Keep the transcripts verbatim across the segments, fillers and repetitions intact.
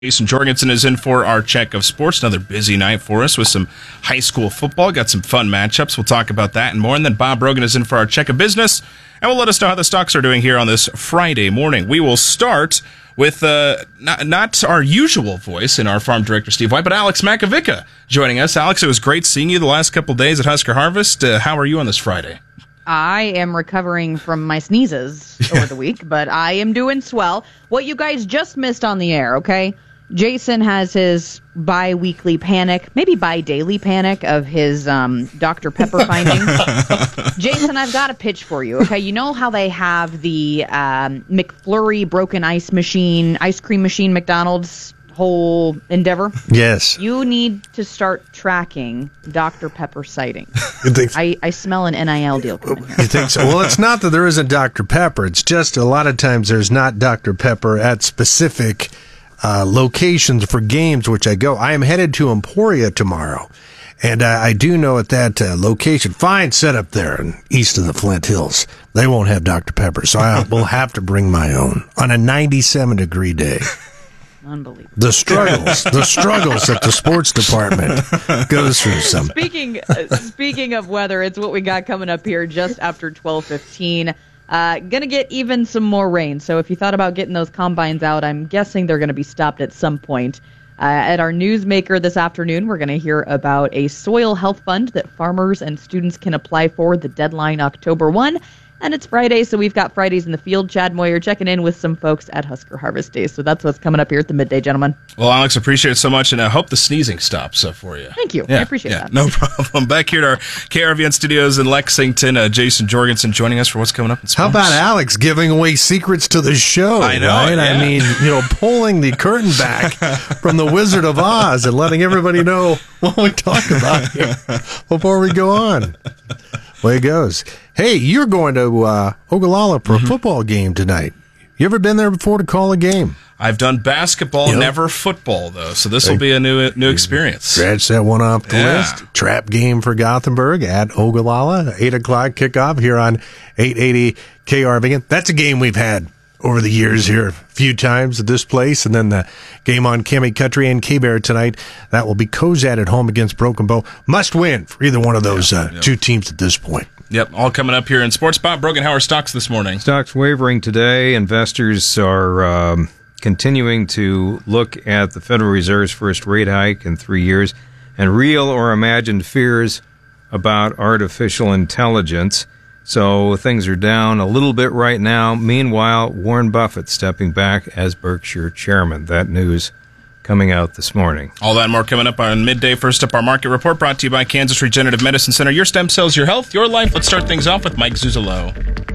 Jason Jorgensen is in for our check of sports. Another busy night for us with some high school football. Got some fun matchups. We'll talk about that and more. And then Bob Rogan is in for our check of business, and will let us know how the stocks are doing here on this Friday morning. We will start with uh, not, not our usual voice in our farm director, Steve White, but Alex Makovica joining us. Alex, it was great seeing you the last couple of days at Husker Harvest. Uh, how are you on this Friday? I am recovering from my sneezes over the week, but I am doing swell. What you guys just missed on the air, okay? Jason has his bi-weekly panic, maybe bi-daily panic of his um, Doctor Pepper findings. Jason, I've got a pitch for you, okay? You know how they have the um, McFlurry broken ice machine, ice cream machine, McDonald's whole endeavor? Yes. You need to start tracking Doctor Pepper sightings. You think I, I smell an N I L deal coming here. You think so? Well, it's not that there isn't Doctor Pepper. It's just a lot of times there's not Doctor Pepper at specific Uh, locations for games which I go. I am headed to Emporia tomorrow, and uh, I do know at that uh, location, fine setup there in east of the Flint Hills, they won't have Doctor Pepper, so I will have to bring my own on a ninety-seven degree day. Unbelievable. The struggles, the struggles that the sports department goes through. Some. Speaking, uh, speaking of weather, it's what we got coming up here just after twelve fifteen. Uh, gonna get even some more rain. So if you thought about getting those combines out, I'm guessing they're gonna be stopped at some point. Uh, at our newsmaker this afternoon, we're gonna hear about a soil health fund that farmers and students can apply for. The deadline October first. And it's Friday, so we've got Fridays in the field. Chad Moyer checking in with some folks at Husker Harvest Days. So that's what's coming up here at the midday, gentlemen. Well, Alex, appreciate it so much, and I hope the sneezing stops uh, for you. Thank you. Yeah, I appreciate yeah, that. No problem. Back here to our K R V N studios in Lexington, uh, Jason Jorgensen joining us for what's coming up in sports. How about Alex giving away secrets to the show? I know, right? yeah. I mean, you know, pulling the curtain back from the Wizard of Oz and letting everybody know what we talk about here before we go on. Way it goes. Hey, you're going to uh, Ogallala for mm-hmm. a football game tonight. You ever been there before to call a game? I've done basketball, yep. never football, though, so this will be a new new experience. Scratch that one off the yeah. list. Trap game for Gothenburg at Ogallala, eight o'clock kickoff here on eight eighty K R V N. That's a game we've had over the years here a few times at this place, and then the game on Cammie Country and K-Bear tonight. That will be Cozad at home against Broken Bow. Must win for either one of those uh, yep. two teams at this point. Yep, all coming up here in sports. Bob Brogan, how are stocks this morning? Stocks wavering today. Investors are um, continuing to look at the Federal Reserve's first rate hike in three years and real or imagined fears about artificial intelligence. So things are down a little bit right now. Meanwhile, Warren Buffett stepping back as Berkshire chairman. That news coming out this morning. All that and more coming up on midday. First up, our market report brought to you by Kansas Regenerative Medicine Center. Your stem cells, your health, your life. Let's start things off with Mike Zuzolo.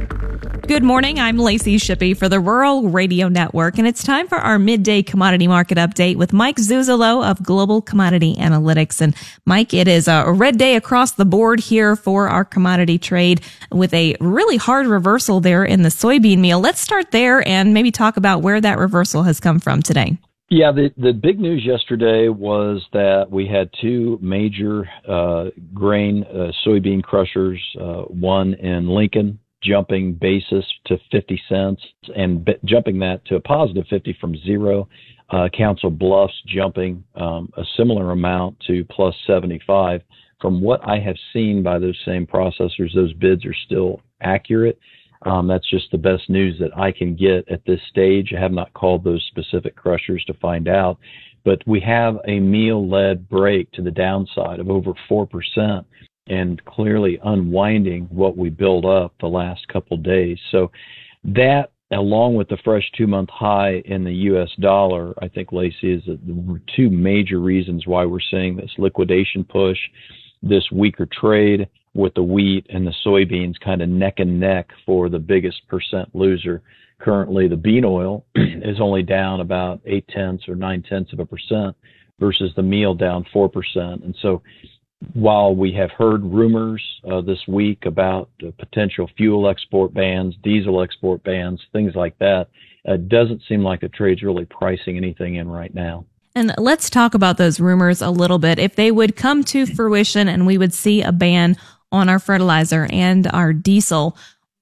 Good morning. I'm Lacey Shippey for the Rural Radio Network, and it's time for our midday commodity market update with Mike Zuzolo of Global Commodity Analytics. And Mike, it is a red day across the board here for our commodity trade with a really hard reversal there in the soybean meal. Let's start there and maybe talk about where that reversal has come from today. Yeah, the, the big news yesterday was that we had two major uh, grain uh, soybean crushers, uh, one in Lincoln, jumping basis to fifty cents and b- jumping that to a positive fifty from zero. Uh, Council Bluffs jumping um, a similar amount to plus seventy-five. From what I have seen by those same processors, those bids are still accurate. Um, that's just the best news that I can get at this stage. I have not called those specific crushers to find out, but we have a meal-led break to the downside of over four percent and clearly unwinding what we built up the last couple of days. So that, along with the fresh two-month high in the U S dollar, I think, Lacey, is the two major reasons why we're seeing this liquidation push, this weaker trade, with the wheat and the soybeans kind of neck and neck for the biggest percent loser. Currently, the bean oil is only down about eight tenths or nine tenths of a percent versus the meal down four percent. And so while we have heard rumors uh, this week about uh, potential fuel export bans, diesel export bans, things like that, it uh, doesn't seem like the trade's really pricing anything in right now. And let's talk about those rumors a little bit. If they would come to fruition and we would see a ban on our fertilizer and our diesel,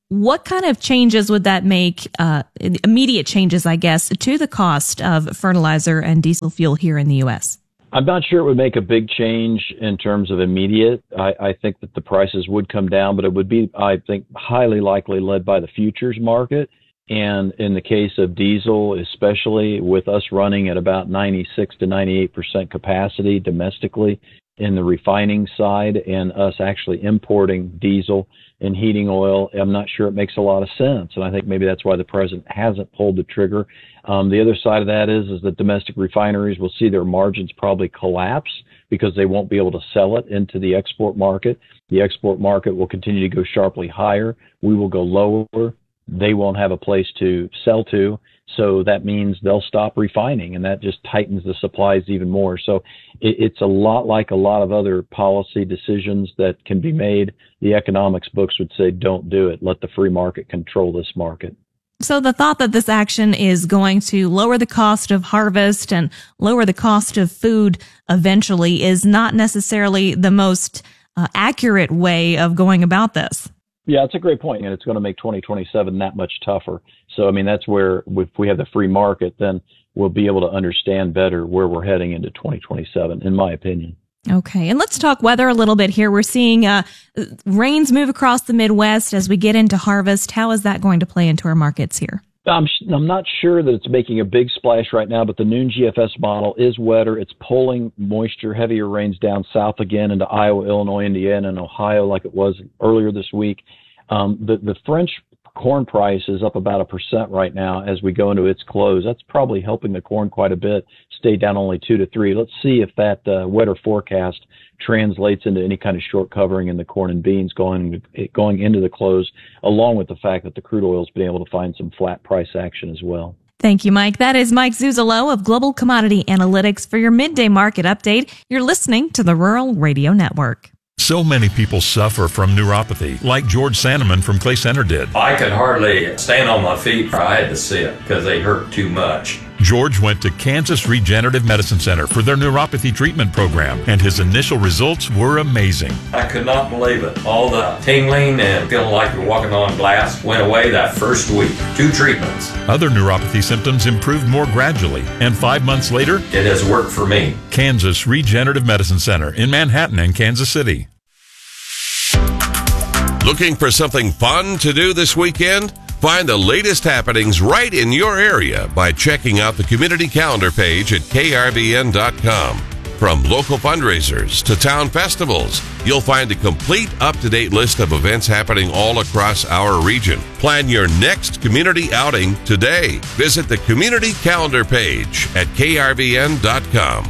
What kind of changes would that make, uh, immediate changes, I guess, to the cost of fertilizer and diesel fuel here in the U S? I'm not sure it would make a big change in terms of immediate. I, I think that the prices would come down, but it would be, I think, highly likely led by the futures market. And in the case of diesel, especially with us running at about ninety-six to ninety-eight percent capacity domestically in the refining side and us actually importing diesel and heating oil, I'm not sure it makes a lot of sense. And I think maybe that's why the president hasn't pulled the trigger. Um, the other side of that is, is that domestic refineries will see their margins probably collapse because they won't be able to sell it into the export market. The export market will continue to go sharply higher. We will go lower. They won't have a place to sell to. So that means they'll stop refining, and that just tightens the supplies even more. So it, it's a lot like a lot of other policy decisions that can be made. The economics books would say, don't do it. Let the free market control this market. So the thought that this action is going to lower the cost of harvest and lower the cost of food eventually is not necessarily the most uh, accurate way of going about this. Yeah, it's a great point, and it's going to make twenty twenty-seven that much tougher. So, I mean, that's where if we have the free market, then we'll be able to understand better where we're heading into twenty twenty-seven, in my opinion. Okay, and let's talk weather a little bit here. We're seeing uh, rains move across the Midwest as we get into harvest. How is that going to play into our markets here? I'm, I'm not sure that it's making a big splash right now, but the Noon G F S model is wetter. It's pulling moisture, heavier rains down south again into Iowa, Illinois, Indiana, and Ohio like it was earlier this week. Um, the, the French corn price is up about a percent right now as we go into its close. That's probably helping the corn quite a bit, stay down only two to three. Let's see if that uh, wetter forecast translates into any kind of short covering in the corn and beans going going into the close, along with the fact that the crude oil has been able to find some flat price action as well. Thank you, Mike. That is Mike Zuzolo of Global Commodity Analytics for your midday market update. You're listening to the Rural Radio Network. So many people suffer from neuropathy, like George Sandeman from Clay Center did. I could hardly stand on my feet, or I had to sit because they hurt too much. George went to Kansas Regenerative Medicine Center for their neuropathy treatment program, and his initial results were amazing. I could not believe it. All the tingling and feeling like you're walking on glass went away that first week. Two treatments. Other neuropathy symptoms improved more gradually, and five months later, it has worked for me. Kansas Regenerative Medicine Center in Manhattan and Kansas City. Looking for something fun to do this weekend? Find the latest happenings right in your area by checking out the community calendar page at K R V N dot com. From local fundraisers to town festivals, you'll find a complete up-to-date list of events happening all across our region. Plan your next community outing today. Visit the community calendar page at K R V N dot com.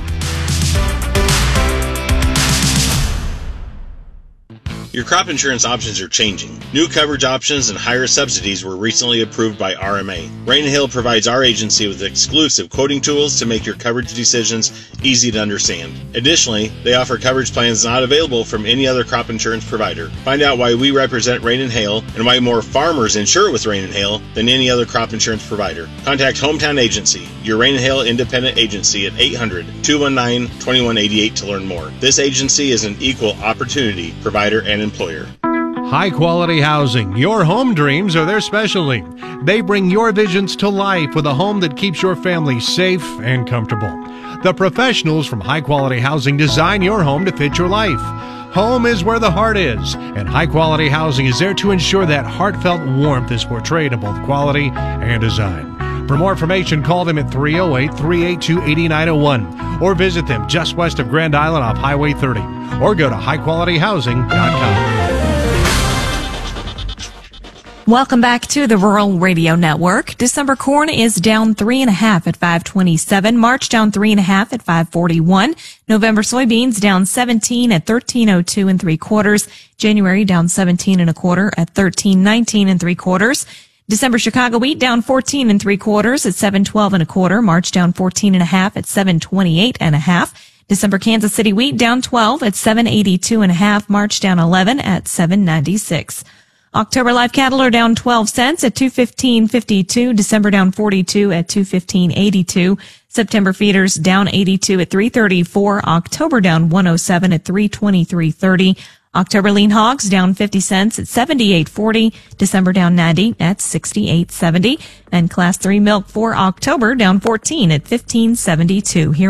Your crop insurance options are changing. New coverage options and higher subsidies were recently approved by R M A. Rain and Hail provides our agency with exclusive quoting tools to make your coverage decisions easy to understand. Additionally, they offer coverage plans not available from any other crop insurance provider. Find out why we represent Rain and Hail and why more farmers insure with Rain and Hail than any other crop insurance provider. Contact Hometown Agency, your Rain and Hail independent agency at eight hundred, two one nine, two one eight eight to learn more. This agency is an equal opportunity provider and employer. High quality housing. Your home dreams are their specialty. They bring your visions to life with a home that keeps your family safe and comfortable. The professionals from High Quality Housing design your home to fit your life. Home is where the heart is, and High Quality Housing is there to ensure that heartfelt warmth is portrayed in both quality and design. For more information, call them at three oh eight, three eight two, eight nine oh one or visit them just west of Grand Island off Highway thirty or go to high quality housing dot com. Welcome back to the Rural Radio Network. December corn is down three and a half at five twenty-seven. March down three and a half at five forty-one. November soybeans down seventeen at thirteen oh two and three quarters. January down seventeen and a quarter at thirteen nineteen and three quarters. December Chicago wheat down fourteen and three quarters at seven twelve and a quarter. March down fourteen and a half at seven twenty-eight and a half. December Kansas City wheat down twelve at seven eighty-two and a half. March down eleven at seven ninety-six. October live cattle are down twelve cents at two fifteen fifty-two. December down forty-two at two fifteen eighty-two. September feeders down eighty-two at three thirty-four. October down one oh seven at three twenty-three thirty. October lean hogs down fifty cents at seventy-eight forty. December down ninety at sixty-eight seventy. And class three milk for October down fourteen at fifteen seventy-two. Here